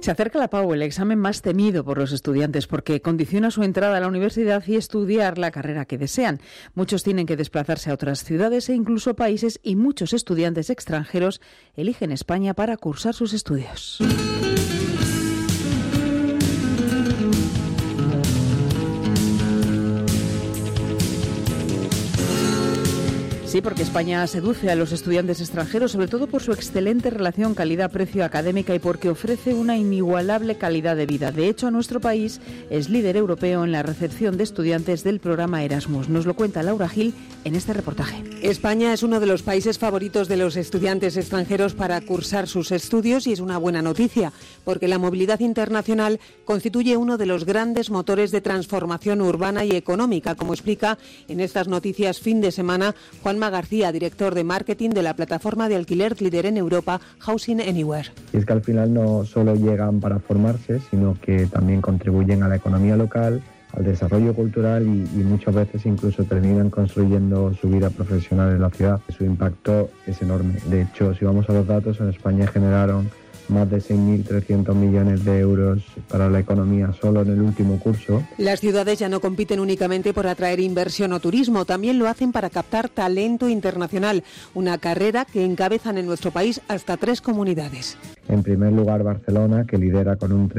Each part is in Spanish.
Se acerca la PAU, el examen más temido por los estudiantes, porque condiciona su entrada a la universidad y estudiar la carrera que desean. Muchos tienen que desplazarse a otras ciudades e incluso países, y muchos estudiantes extranjeros eligen España para cursar sus estudios. Sí, porque España seduce a los estudiantes extranjeros, sobre todo por su excelente relación calidad-precio académica y porque ofrece una inigualable calidad de vida. De hecho, nuestro país es líder europeo en la recepción de estudiantes del programa Erasmus. Nos lo cuenta Laura Gil en este reportaje. España es uno de los países favoritos de los estudiantes extranjeros para cursar sus estudios, y es una buena noticia, porque la movilidad internacional constituye uno de los grandes motores de transformación urbana y económica, como explica en estas noticias fin de semana Juanma García, director de marketing de la plataforma de alquiler líder en Europa, Housing Anywhere. Y es que al final no solo llegan para formarse, sino que también contribuyen a la economía local, al desarrollo cultural y muchas veces incluso terminan construyendo su vida profesional en la ciudad. Su impacto es enorme. De hecho, si vamos a los datos, en España generaron más de 6.300 millones de euros para la economía solo en el último curso. Las ciudades ya no compiten únicamente por atraer inversión o turismo, también lo hacen para captar talento internacional, una carrera que encabezan en nuestro país hasta 3 comunidades. En primer lugar, Barcelona, que lidera con un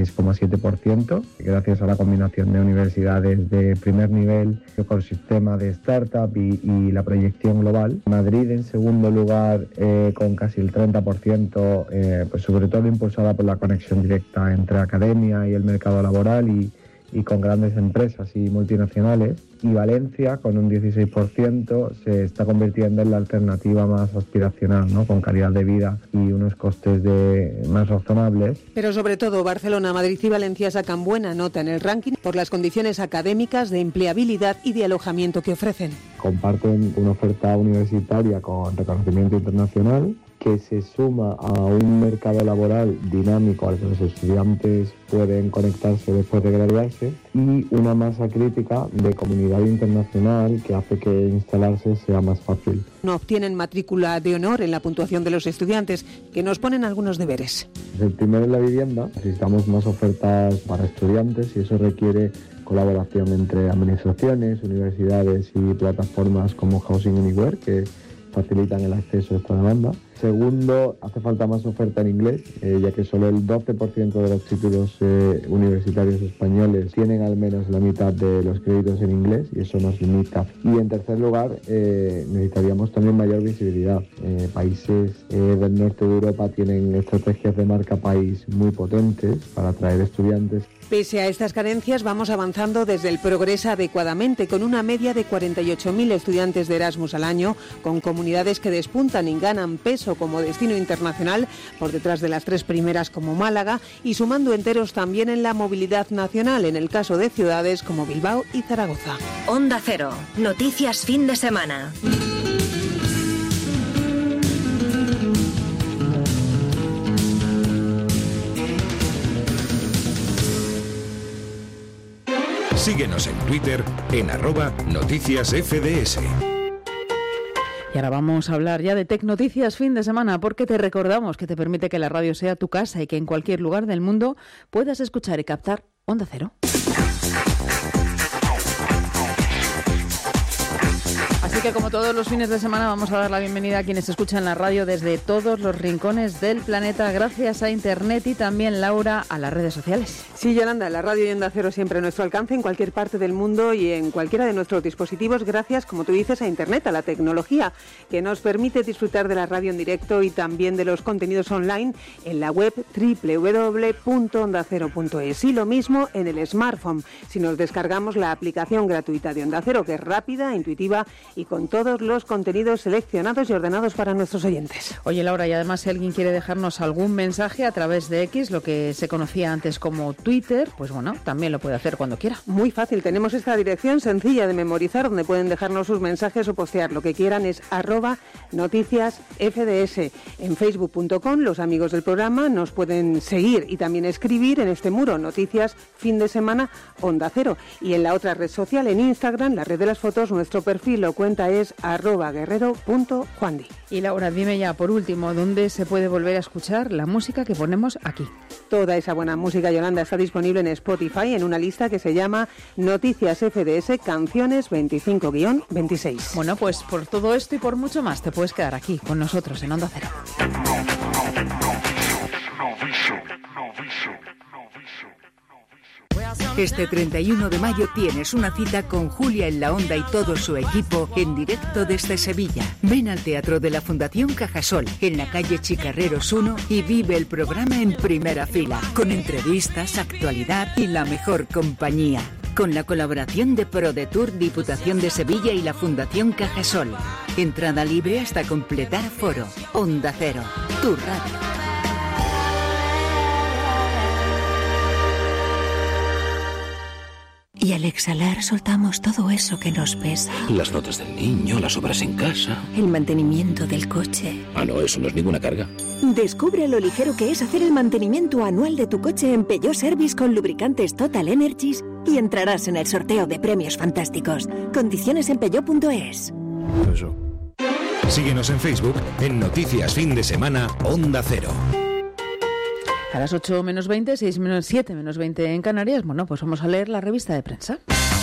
36,7%, gracias a la combinación de universidades de primer nivel, ecosistema de startup y la proyección global. Madrid, en segundo lugar, con casi el 30%, pues sobre todo impulsada por la conexión directa entre academia y el mercado laboral y con grandes empresas y multinacionales. Y Valencia, con un 16%, se está convirtiendo en la alternativa más aspiracional, ¿no? Con calidad de vida y unos costes más razonables. Pero sobre todo Barcelona, Madrid y Valencia sacan buena nota en el ranking por las condiciones académicas, de empleabilidad y de alojamiento que ofrecen. Comparten una oferta universitaria con reconocimiento internacional, que se suma a un mercado laboral dinámico al que los estudiantes pueden conectarse después de graduarse, y una masa crítica de comunidad internacional que hace que instalarse sea más fácil. No obtienen matrícula de honor en la puntuación de los estudiantes, que nos ponen algunos deberes. El primero es la vivienda. Necesitamos más ofertas para estudiantes y eso requiere colaboración entre administraciones, universidades y plataformas como Housing Anywhere, que facilitan el acceso a esta demanda. Segundo, hace falta más oferta en inglés, ya que solo el 12% de los títulos universitarios españoles tienen al menos la mitad de los créditos en inglés, y eso nos limita. Y en tercer lugar, necesitaríamos también mayor visibilidad. Países del norte de Europa tienen estrategias de marca país muy potentes para atraer estudiantes. Pese a estas carencias, vamos avanzando desde el Progresa adecuadamente, con una media de 48.000 estudiantes de Erasmus al año, con comunidades que despuntan y ganan peso como destino internacional, por detrás de las 3 primeras como Málaga, y sumando enteros también en la movilidad nacional, en el caso de ciudades como Bilbao y Zaragoza. Onda Cero, noticias fin de semana. Síguenos en Twitter en @noticiasfds. Y ahora vamos a hablar ya de Tecnoticias fin de semana, porque te recordamos que te permite que la radio sea tu casa y que en cualquier lugar del mundo puedas escuchar y captar Onda Cero. Así que como todos los fines de semana vamos a dar la bienvenida a quienes escuchan la radio desde todos los rincones del planeta, gracias a Internet, y también, Laura, a las redes sociales. Sí, Yolanda, la radio y Onda Cero siempre a nuestro alcance en cualquier parte del mundo y en cualquiera de nuestros dispositivos, gracias, como tú dices, a Internet, a la tecnología, que nos permite disfrutar de la radio en directo y también de los contenidos online en la web www.ondacero.es, y lo mismo en el smartphone, si nos descargamos la aplicación gratuita de Onda Cero, que es rápida, intuitiva y con todos los contenidos seleccionados y ordenados para nuestros oyentes. Oye, Laura, y además si alguien quiere dejarnos algún mensaje a través de X, lo que se conocía antes como Twitter, pues bueno, también lo puede hacer cuando quiera. Muy fácil, tenemos esta dirección sencilla de memorizar donde pueden dejarnos sus mensajes o postear lo que quieran, es @noticiasfds. En facebook.com los amigos del programa nos pueden seguir y también escribir en este muro, Noticias Fin de Semana Onda Cero. Y en la otra red social, en Instagram, la red de las fotos, nuestro perfil o cuenta es @guerrero.juandi. Y Laura, dime ya por último, ¿dónde se puede volver a escuchar la música que ponemos aquí? Toda esa buena música, Yolanda, está disponible en Spotify en una lista que se llama Noticias FDS Canciones 25-26. Bueno, pues por todo esto y por mucho más te puedes quedar aquí con nosotros en Onda Cero. Este 31 de mayo tienes una cita con Julia en la Onda y todo su equipo en directo desde Sevilla. Ven al Teatro de la Fundación Cajasol, en la calle Chicarreros 1, y vive el programa en primera fila, con entrevistas, actualidad y la mejor compañía. Con la colaboración de ProDetour, Diputación de Sevilla y la Fundación Cajasol. Entrada libre hasta completar aforo. Onda Cero, tu radio. Y al exhalar soltamos todo eso que nos pesa. Las notas del niño, las obras en casa. El mantenimiento del coche. Ah, no, eso no es ninguna carga. Descubre lo ligero que es hacer el mantenimiento anual de tu coche en Peugeot Service con lubricantes Total Energies y entrarás en el sorteo de premios fantásticos. Condiciones en peugeot.es. Eso. Síguenos en Facebook en Noticias Fin de Semana Onda Cero. A las 8 menos 20, 6 menos 7 menos 20 en Canarias, bueno, pues vamos a leer la revista de prensa.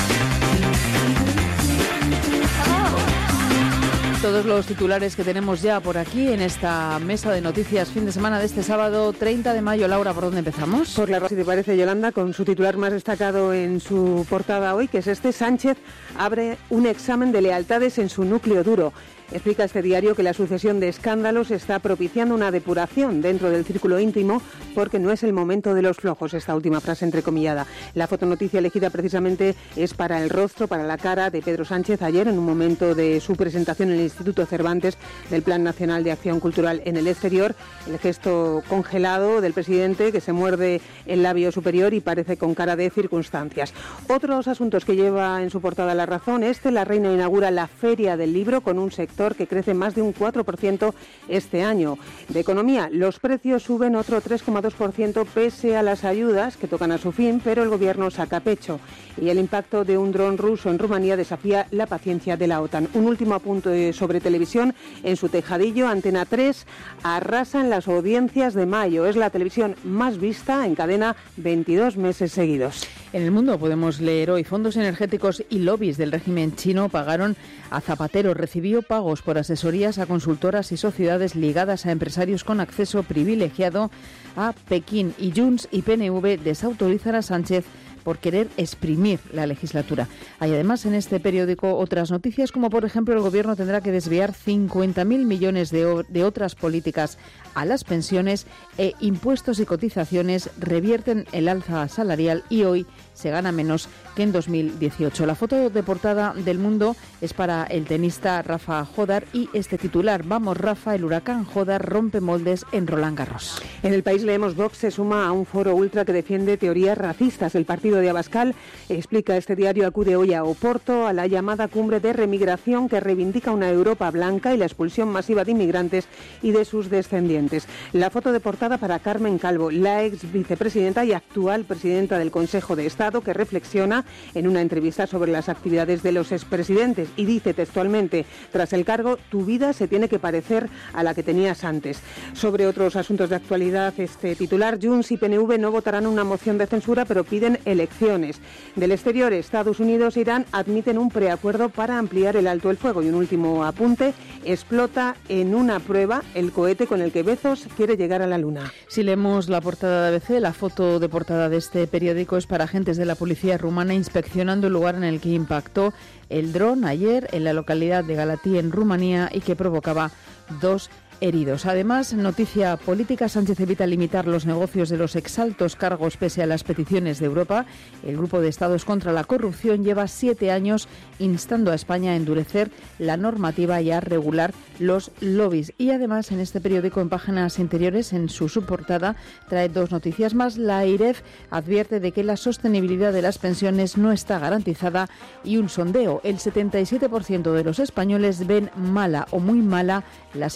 Todos los titulares que tenemos ya por aquí en esta mesa de noticias fin de semana de este sábado 30 de mayo. Laura, ¿por dónde empezamos? Por la si te parece, Yolanda, con su titular más destacado en su portada hoy, que es este: Sánchez abre un examen de lealtades en su núcleo duro. Explica este diario que la sucesión de escándalos está propiciando una depuración dentro del círculo íntimo porque no es el momento de los flojos, esta última frase entrecomillada. La fotonoticia elegida precisamente es para el rostro, para la cara de Pedro Sánchez ayer en un momento de su presentación en el Instituto Cervantes del Plan Nacional de Acción Cultural en el Exterior. El gesto congelado del presidente que se muerde el labio superior y parece con cara de circunstancias. Otros asuntos que lleva en su portada La Razón. La reina inaugura la Feria del Libro con un sector que crece más de un 4% este año. De economía, los precios suben otro 3,2% pese a las ayudas que tocan a su fin, pero el gobierno saca pecho. Y el impacto de un dron ruso en Rumanía desafía la paciencia de la OTAN. Un último apunte sobre televisión. En su tejadillo, Antena 3 arrasa en las audiencias de mayo. Es la televisión más vista en cadena 22 meses seguidos. En El Mundo podemos leer hoy: fondos energéticos y lobbies del régimen chino pagaron a Zapatero. Recibió pagos por asesorías a consultoras y sociedades ligadas a empresarios con acceso privilegiado a Pekín. Y Junts y PNV desautorizan a Sánchez por querer exprimir la legislatura. Hay además en este periódico otras noticias, como por ejemplo el Gobierno tendrá que desviar 50.000 millones de otras políticas a las pensiones, impuestos y cotizaciones revierten el alza salarial y hoy se gana menos que en 2018. La foto de portada del Mundo es para el tenista Rafa Jodar y este titular: vamos Rafa, el huracán Jodar rompe moldes en Roland Garros. En El País leemos: Vox se suma a un foro ultra que defiende teorías racistas. El partido de Abascal, explica este diario, acude hoy a Oporto a la llamada cumbre de remigración que reivindica una Europa blanca y la expulsión masiva de inmigrantes y de sus descendientes. La foto de portada para Carmen Calvo, la ex vicepresidenta y actual presidenta del Consejo de Estado, que reflexiona en una entrevista sobre las actividades de los expresidentes y dice textualmente: tras el cargo, tu vida se tiene que parecer a la que tenías antes. Sobre otros asuntos de actualidad, este titular: Junts y PNV no votarán una moción de censura, pero piden elecciones. Del exterior, Estados Unidos e Irán admiten un preacuerdo para ampliar el alto el fuego. Y un último apunte: explota en una prueba el cohete con el que Bezos quiere llegar a la Luna. Si leemos la portada de ABC, la foto de portada de este periódico es para agentes de la policía rumana inspeccionando el lugar en el que impactó el dron ayer en la localidad de Galatí, en Rumanía, y que provocaba 2 heridos. Además, noticia política: Sánchez evita limitar los negocios de los exaltos cargos pese a las peticiones de Europa. El Grupo de Estados contra la Corrupción lleva 7 años instando a España a endurecer la normativa y a regular los lobbies. Y además, en este periódico, en páginas interiores, en su subportada, trae 2 noticias más. La AIREF advierte de que la sostenibilidad de las pensiones no está garantizada y un sondeo: el 77% de los españoles ven mala o muy mala la situación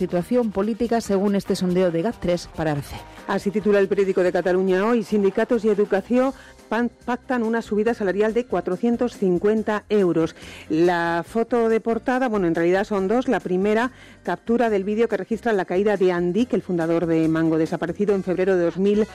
corrección política, según este sondeo de GAT3 para ABC. Así titula el periódico de Cataluña hoy. Sindicatos y educación pactan una subida salarial de 450 euros. La foto de portada, bueno, en realidad son dos. La primera, captura del vídeo que registra la caída de Andic, el fundador de Mango, desaparecido en febrero de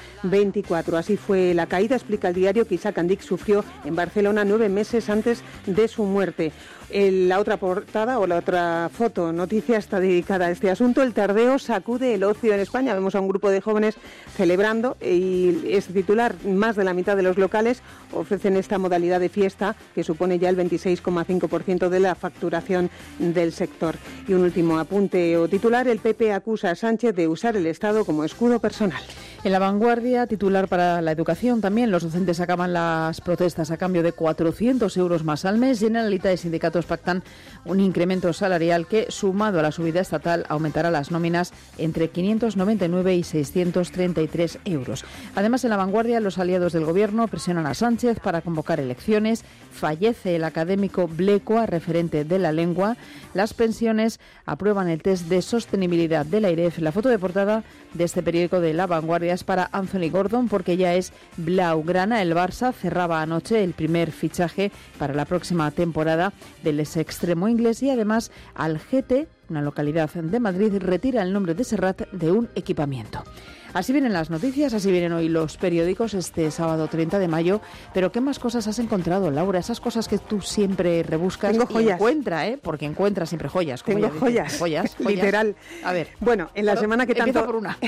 2024. Así fue la caída, explica el diario, que Isaac Andic sufrió en Barcelona 9 meses antes de su muerte. La otra portada o la otra foto, noticia, está dedicada a este asunto. El tardeo sacude el ocio en España. Vemos a un grupo de jóvenes celebrando y este titular, más de la mitad de los locales ofrecen esta modalidad de fiesta que supone ya el 26,5% de la facturación del sector. Y un último apunte o titular, el PP acusa a Sánchez de usar el Estado como escudo personal. En La Vanguardia, titular para la educación también, los docentes acaban las protestas a cambio de 400 euros más al mes. Generalitat y sindicatos pactan un incremento salarial que, sumado a la subida estatal, aumentará las nóminas entre 599 y 633 euros. Además, en La Vanguardia, los aliados del Gobierno presionan a Sánchez para convocar elecciones. Fallece el académico Blecua, referente de la lengua. Las pensiones aprueban el test de sostenibilidad de la AIREF. La foto de portada de este periódico de La Vanguardia es para Anthony Gordon, porque ya es blaugrana. El Barça cerraba anoche el primer fichaje para la próxima temporada del ex extremo inglés y además Algete, una localidad de Madrid, retira el nombre de Serrat de un equipamiento. Así vienen las noticias, así vienen hoy los periódicos este sábado 30 de mayo. Pero ¿qué más cosas has encontrado, Laura? Esas cosas que tú siempre rebuscas. Tengo joyas. Porque encuentras siempre joyas. Como Tengo joyas, literal. A ver. Bueno, en la semana que tanto... Empieza por una.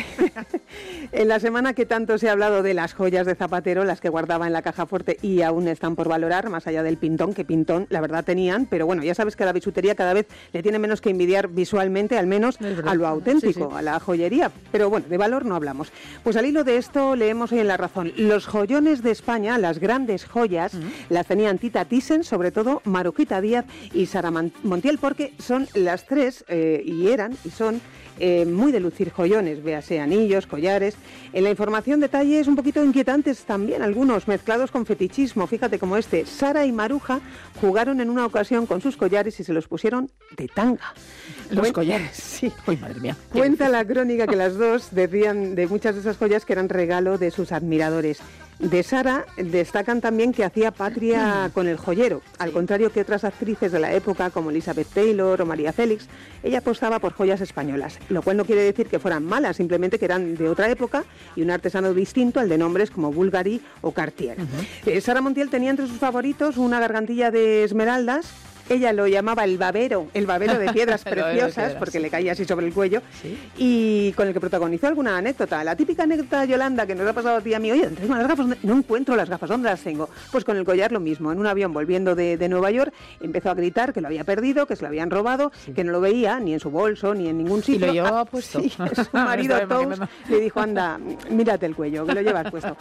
En la semana que tanto se ha hablado de las joyas de Zapatero, las que guardaba en la caja fuerte y aún están por valorar, más allá del pintón, que pintón la verdad tenían, pero bueno, ya sabes que la bisutería cada vez le tiene menos que envidiar visualmente, al menos a lo auténtico, sí. A la joyería. Pero bueno, de valor no hablamos. Pues al hilo de esto leemos hoy en La Razón: los joyones de España, las grandes joyas, las tenían Tita Thyssen, sobre todo Marujita Díaz y Sara Montiel, porque son las tres, y son muy de lucir joyones, véase anillos, collares. En la información, detalles un poquito inquietantes también, algunos mezclados con fetichismo. Fíjate como este: Sara y Maruja jugaron en una ocasión con sus collares y se los pusieron de tanga. Los collares, sí. Uy, madre mía. Cuenta la crónica que las dos decían de muchas de esas joyas que eran regalo de sus admiradores. De Sara destacan también que hacía patria con el joyero. Al contrario que otras actrices de la época como Elizabeth Taylor o María Félix, ella apostaba por joyas españolas, lo cual no quiere decir que fueran malas, simplemente que eran de otra época y un artesano distinto al de nombres como Bulgari o Cartier. Sara Montiel tenía entre sus favoritos una gargantilla de esmeraldas. Ella lo llamaba el babero de piedras preciosas, porque le caía así sobre el cuello, ¿sí? Y con el que protagonizó alguna anécdota. La típica anécdota, Yolanda, que nos ha pasado a ti y a mí: oye, ¿tienes las gafas? No encuentro las gafas, ¿dónde las tengo? Pues con el collar lo mismo. En un avión volviendo de Nueva York, empezó a gritar que lo había perdido, que se lo habían robado, sí. Que no lo veía ni en su bolso, ni en ningún sitio. ¿Y lo llevaba puesto? Sí, su marido Tous le dijo: anda, mírate el cuello, que lo llevas puesto.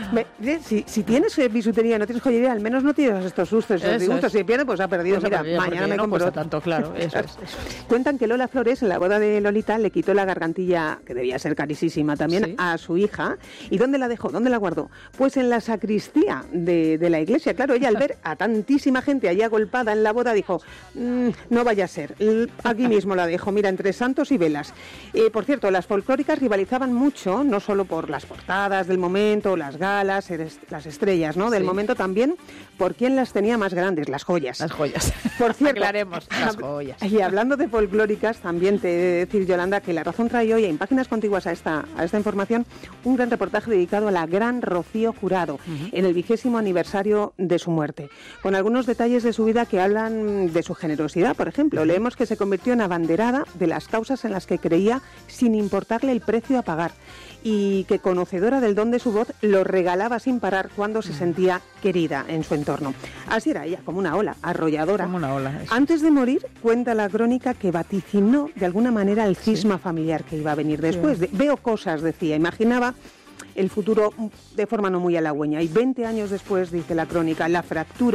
Si tienes bisutería, no tienes joyería, al menos no tienes estos sustos, estos disgustos. Si pierde, pues ha perdido. Pues mira, mañana me compro tanto, claro, eso es. Cuentan que Lola Flores, en la boda de Lolita, le quitó la gargantilla, que debía ser carísima también, ¿sí? A su hija. ¿Y dónde la dejó? ¿Dónde la guardó? Pues en la sacristía de la iglesia. Claro, ella, al ver a tantísima gente allí agolpada en la boda, dijo: no vaya a ser, aquí mismo la dejo, mira, entre santos y velas. Por cierto, las folclóricas rivalizaban mucho, no solo por las portadas del momento, las galas, las estrellas, ¿no? Del sí. Momento, también por quién las tenía más grandes, las joyas. Las joyas. Por cierto, aclaremos, las joyas. Y hablando de folclóricas, también te he de decir, Yolanda, que La Razón trae hoy, en páginas contiguas a esta información, un gran reportaje dedicado a la gran Rocío Jurado, en el 20º aniversario de su muerte, con algunos detalles de su vida que hablan de su generosidad. Por ejemplo, leemos que se convirtió en abanderada de las causas en las que creía, sin importarle el precio a pagar, y que, conocedora del don de su voz, lo regalaba sin parar cuando se sentía querida en su entorno. Así era ella, como una ola, arrolladora. Como una ola. Eso. Antes de morir, cuenta la crónica que vaticinó de alguna manera el cisma familiar que iba a venir después. Sí. Veo cosas, decía, imaginaba el futuro de forma no muy halagüeña. Y 20 años después, dice la crónica, la fractura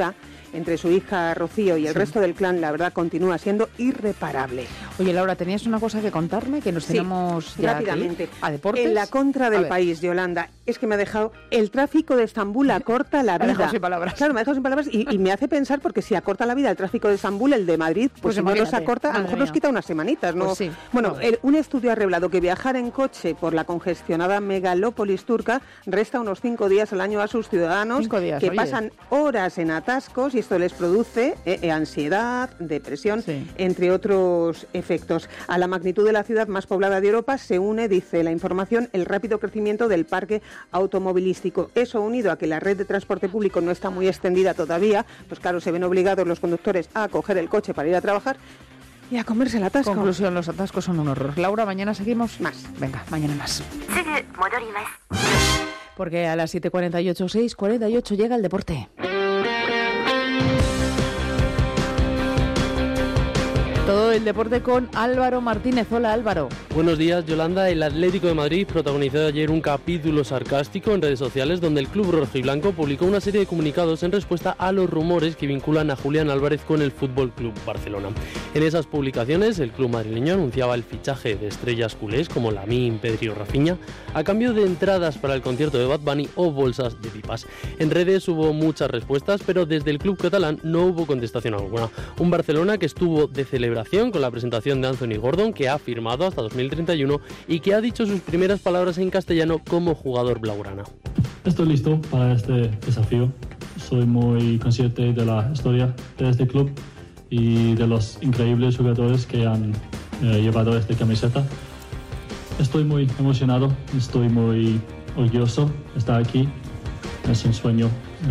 entre su hija Rocío y el resto del clan, la verdad, continúa siendo irreparable. Oye, Laura, tenías una cosa que contarme, que nos tenemos ya rápidamente. ¿A deportes? En la contra del país, Yolanda, es que me ha dejado el tráfico de Estambul acorta la vida. Me ha dejado sin palabras. Claro, me ha dejado sin palabras y me hace pensar, porque si acorta la vida el tráfico de Estambul, el de Madrid, pues si no nos acorta, a lo mejor nos quita unas semanitas, ¿no? Pues sí. Bueno, un estudio ha revelado que viajar en coche por la congestionada megalópolis turca resta unos 5 días al año a sus ciudadanos que pasan horas en atascos, y esto les produce ansiedad, depresión, entre otros efectos. A la magnitud de la ciudad más poblada de Europa se une, dice la información, el rápido crecimiento del parque automovilístico. Eso, unido a que la red de transporte público no está muy extendida todavía, pues claro, se ven obligados los conductores a coger el coche para ir a trabajar y a comerse el atasco. Conclusión, los atascos son un horror. Laura, mañana seguimos más. Venga, mañana más. Porque a las 7:48, 6:48 llega el deporte. Todo el deporte con Álvaro Martínez. Hola, Álvaro. Buenos días, Yolanda. El Atlético de Madrid protagonizó ayer un capítulo sarcástico en redes sociales donde el club rojiblanco publicó una serie de comunicados en respuesta a los rumores que vinculan a Julián Álvarez con el Fútbol Club Barcelona. En esas publicaciones, el club madrileño anunciaba el fichaje de estrellas culés como Lamine, Pedri o Rafinha a cambio de entradas para el concierto de Bad Bunny o bolsas de pipas. En redes hubo muchas respuestas, pero desde el club catalán no hubo contestación alguna. Un Barcelona que estuvo de celebración con la presentación de Anthony Gordon, que ha firmado hasta 2031 y que ha dicho sus primeras palabras en castellano como jugador blaugrana. Estoy listo para este desafío. Soy muy consciente de la historia de este club y de los increíbles jugadores que han llevado esta camiseta. Estoy muy emocionado, estoy muy orgulloso de estar aquí. Es un sueño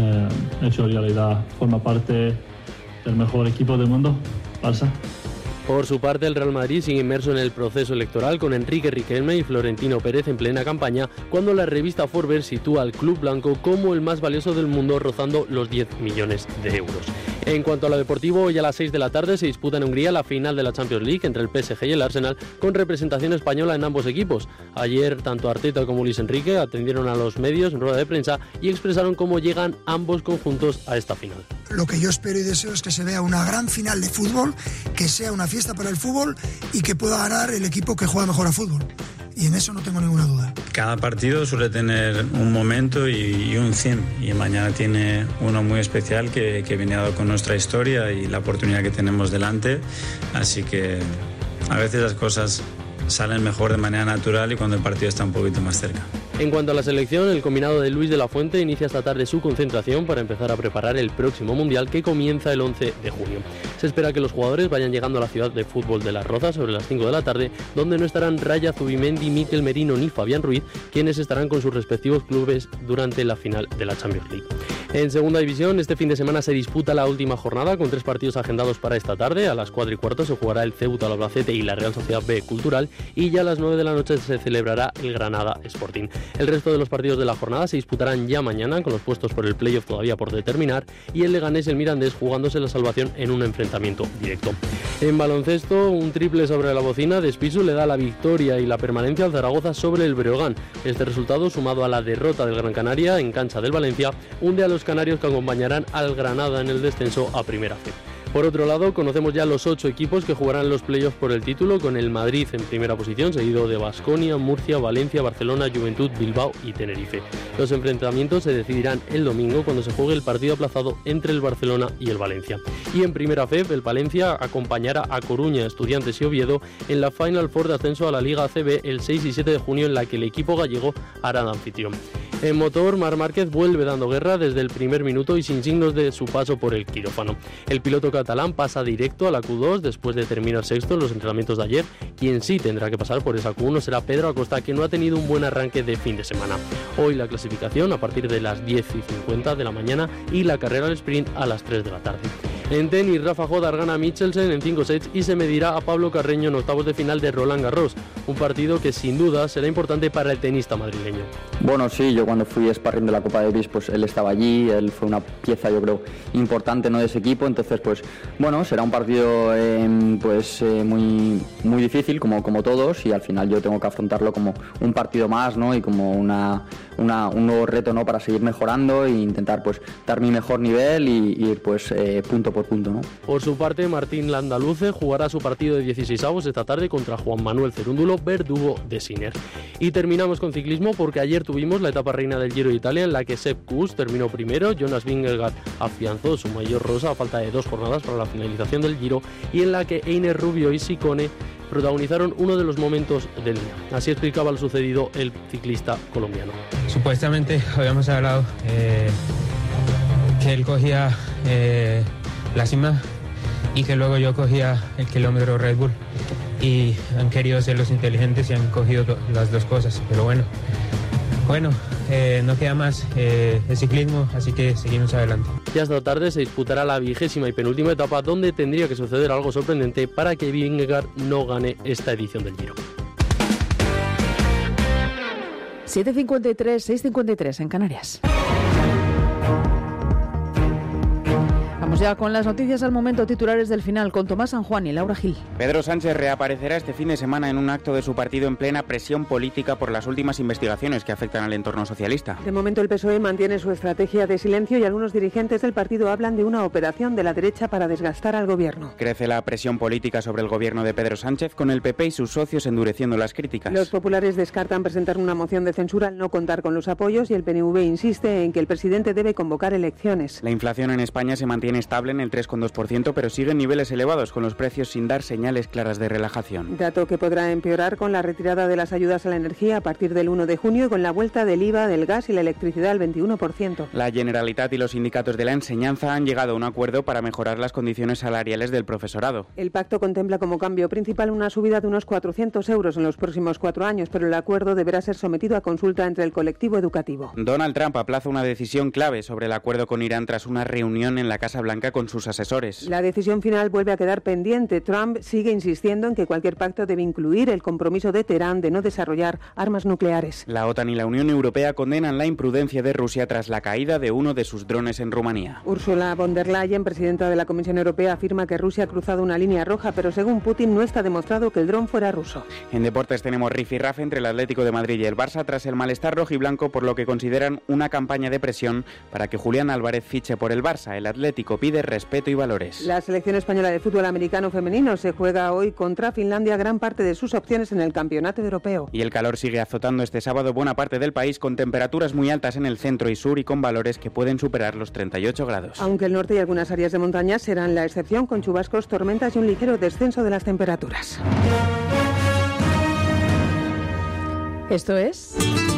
hecho realidad. Forma parte del mejor equipo del mundo, Barça. Por su parte, el Real Madrid sigue inmerso en el proceso electoral con Enrique Riquelme y Florentino Pérez en plena campaña, cuando la revista Forbes sitúa al club blanco como el más valioso del mundo, rozando los 10 millones de euros. En cuanto a lo deportivo, hoy a las 6 de la tarde se disputa en Hungría la final de la Champions League entre el PSG y el Arsenal, con representación española en ambos equipos. Ayer, tanto Arteta como Luis Enrique atendieron a los medios en rueda de prensa y expresaron cómo llegan ambos conjuntos a esta final. Lo que yo espero y deseo es que se vea una gran final de fútbol, que sea una fiesta para el fútbol y que pueda ganar el equipo que juega mejor a fútbol. Y en eso no tengo ninguna duda. Cada partido suele tener un momento y un 100. Y mañana tiene uno muy especial que viene dado con nuestra historia y la oportunidad que tenemos delante. Así que a veces las cosas salen mejor de manera natural y cuando el partido está un poquito más cerca. En cuanto a la selección, el combinado de Luis de la Fuente inicia esta tarde su concentración para empezar a preparar el próximo Mundial, que comienza el 11 de junio. Se espera que los jugadores vayan llegando a la ciudad de fútbol de Las Rozas sobre las 5 de la tarde, donde no estarán Raya Zubimendi, Mikel Merino ni Fabián Ruiz, quienes estarán con sus respectivos clubes durante la final de la Champions League. En segunda división, este fin de semana se disputa la última jornada con 3 partidos agendados para esta tarde. A las 4:15 se jugará el Ceuta, el Albacete y la Real Sociedad B Cultural, y ya a las 9 de la noche se celebrará el Granada Sporting. El resto de los partidos de la jornada se disputarán ya mañana, con los puestos por el playoff todavía por determinar, y el Leganés y el Mirandés jugándose la salvación en un enfrentamiento directo. En baloncesto, un triple sobre la bocina de Spisu le da la victoria y la permanencia al Zaragoza sobre el Breogán. Este resultado, sumado a la derrota del Gran Canaria en cancha del Valencia, hunde a los canarios, que acompañarán al Granada en el descenso a Primera C. Por otro lado, conocemos ya los 8 equipos que jugarán los playoffs por el título, con el Madrid en primera posición, seguido de Baskonia, Murcia, Valencia, Barcelona, Juventud, Bilbao y Tenerife. Los enfrentamientos se decidirán el domingo, cuando se juegue el partido aplazado entre el Barcelona y el Valencia. Y en Primera FEB, el Palencia acompañará a Coruña, Estudiantes y Oviedo en la Final Four de ascenso a la Liga ACB el 6 y 7 de junio, en la que el equipo gallego hará de anfitrión. En motor, Marc Márquez vuelve dando guerra desde el primer minuto y sin signos de su paso por el quirófano. El piloto catalán pasa directo a la Q2 después de terminar sexto en los entrenamientos de ayer. Quien sí tendrá que pasar por esa Q1 será Pedro Acosta, que no ha tenido un buen arranque de fin de semana. Hoy la clasificación a partir de las 10:50 de la mañana y la carrera al sprint a las 3 de la tarde. En tenis, Rafa Jodar gana a Michelsen en 5 sets y se medirá a Pablo Carreño en octavos de final de Roland Garros, un partido que sin duda será importante para el tenista madrileño. Bueno, sí, yo cuando fui sparring de la Copa Davis, pues él estaba allí, él fue una pieza, yo creo, importante, ¿no?, de ese equipo. Entonces, pues bueno, será un partido muy difícil, como todos, y al final yo tengo que afrontarlo como un partido más, ¿no?, y como una un nuevo reto, ¿no?, para seguir mejorando e intentar pues dar mi mejor nivel y ir pues punto por punto, ¿no? Por su parte, Martín Landaluce jugará su partido de 16avos esta tarde contra Juan Manuel Cerúndulo, verdugo de Sinner. Y terminamos con ciclismo porque ayer tuvimos la etapa reina del Giro de Italia en la que Sepp Kuss terminó primero, Jonas Vingegaard afianzó su mayor rosa a falta de 2 jornadas para la finalización del Giro y en la que Einer Rubio y Sicone protagonizaron uno de los momentos del día. Así explicaba lo sucedido el ciclista colombiano. Supuestamente habíamos hablado que él cogía la cima y que luego yo cogía el kilómetro Red Bull, y han querido ser los inteligentes y han cogido las dos cosas, pero bueno, no queda más el ciclismo, así que seguimos adelante. Ya esta tarde se disputará la 20ª y penúltima etapa, donde tendría que suceder algo sorprendente para que Vingegaard no gane esta edición del Giro. 7:53, 6:53 en Canarias. Vamos ya con las noticias al momento, titulares del final, con Tomás San Juan y Laura Gil. Pedro Sánchez reaparecerá este fin de semana en un acto de su partido en plena presión política por las últimas investigaciones que afectan al entorno socialista. De momento el PSOE mantiene su estrategia de silencio y algunos dirigentes del partido hablan de una operación de la derecha para desgastar al gobierno. Crece la presión política sobre el gobierno de Pedro Sánchez, con el PP y sus socios endureciendo las críticas. Los populares descartan presentar una moción de censura al no contar con los apoyos y el PNV insiste en que el presidente debe convocar elecciones. La inflación en España se mantiene estable en el 3,2%, pero sigue en niveles elevados, con los precios sin dar señales claras de relajación. Dato que podrá empeorar con la retirada de las ayudas a la energía a partir del 1 de junio y con la vuelta del IVA del gas y la electricidad al 21%. La Generalitat y los sindicatos de la enseñanza han llegado a un acuerdo para mejorar las condiciones salariales del profesorado. El pacto contempla como cambio principal una subida de unos 400 euros en los próximos 4 años, pero el acuerdo deberá ser sometido a consulta entre el colectivo educativo. Donald Trump aplaza una decisión clave sobre el acuerdo con Irán tras una reunión en la Casa Blanca con sus asesores. La decisión final vuelve a quedar pendiente. Trump sigue insistiendo en que cualquier pacto debe incluir el compromiso de Teherán de no desarrollar armas nucleares. La OTAN y la Unión Europea condenan la imprudencia de Rusia tras la caída de uno de sus drones en Rumanía. Ursula von der Leyen, presidenta de la Comisión Europea, afirma que Rusia ha cruzado una línea roja, pero según Putin no está demostrado que el dron fuera ruso. En deportes tenemos rifirrafe entre el Atlético de Madrid y el Barça tras el malestar rojiblanco por lo que consideran una campaña de presión para que Julián Álvarez fiche por el Barça. El Atlético pide respeto y valores. La selección española de fútbol americano femenino se juega hoy contra Finlandia gran parte de sus opciones en el campeonato europeo. Y el calor sigue azotando este sábado buena parte del país, con temperaturas muy altas en el centro y sur y con valores que pueden superar los 38 grados. Aunque el norte y algunas áreas de montaña serán la excepción, con chubascos, tormentas y un ligero descenso de las temperaturas. Esto es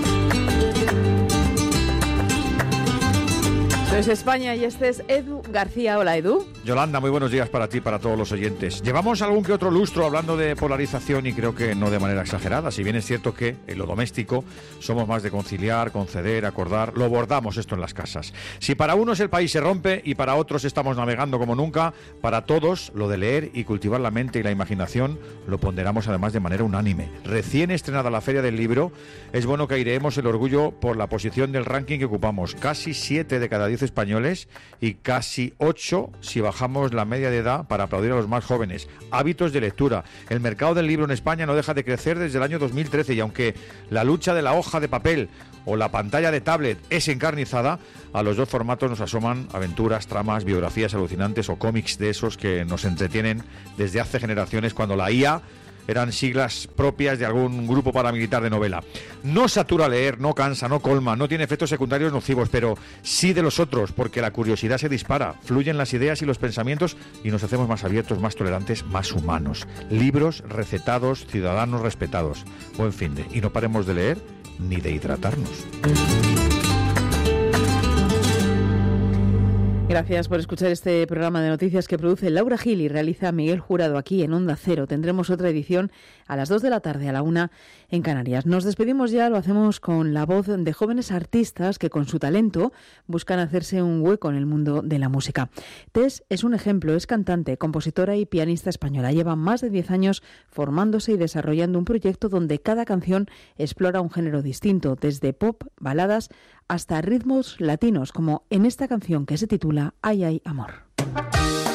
España y este es Edu García. Hola, Edu. Yolanda, muy buenos días para ti y para todos los oyentes. Llevamos algún que otro lustro hablando de polarización y creo que no de manera exagerada. Si bien es cierto que en lo doméstico somos más de conciliar, conceder, acordar, lo bordamos esto en las casas. Si para unos el país se rompe y para otros estamos navegando como nunca, para todos lo de leer y cultivar la mente y la imaginación lo ponderamos además de manera unánime. Recién estrenada la Feria del Libro, es bueno que aireemos el orgullo por la posición del ranking que ocupamos. Casi 7 de cada 10 españoles y casi 8 si bajamos la media de edad para aplaudir a los más jóvenes. Hábitos de lectura. El mercado del libro en España no deja de crecer desde el año 2013 y aunque la lucha de la hoja de papel o la pantalla de tablet es encarnizada, a los dos formatos nos asoman aventuras, tramas, biografías alucinantes o cómics de esos que nos entretienen desde hace generaciones cuando la IA eran siglas propias de algún grupo paramilitar de novela. No satura leer, no cansa, no colma, no tiene efectos secundarios nocivos, pero sí de los otros, porque la curiosidad se dispara, fluyen las ideas y los pensamientos y nos hacemos más abiertos, más tolerantes, más humanos. Libros recetados, ciudadanos respetados. Buen finde. Y no paremos de leer ni de hidratarnos. Gracias por escuchar este programa de noticias que produce Laura Gil y realiza Miguel Jurado aquí en Onda Cero. Tendremos otra edición a las 2 de la tarde, a la 1 en Canarias. Nos despedimos ya, lo hacemos con la voz de jóvenes artistas que con su talento buscan hacerse un hueco en el mundo de la música. Tess es un ejemplo, es cantante, compositora y pianista española. Lleva más de 10 años formándose y desarrollando un proyecto donde cada canción explora un género distinto, desde pop, baladas, hasta ritmos latinos, como en esta canción que se titula Ay, ay, amor.